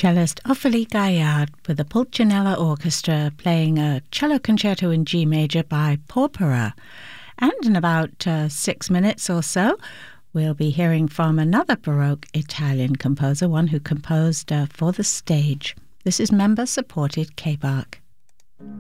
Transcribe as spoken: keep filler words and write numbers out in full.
cellist Ophélie Gaillard with the Pulcinella Orchestra playing a cello concerto in G major by Porpora. And in about uh, six minutes or so, we'll be hearing from another Baroque Italian composer, one who composed uh, for the stage. This is member-supported K-Bach.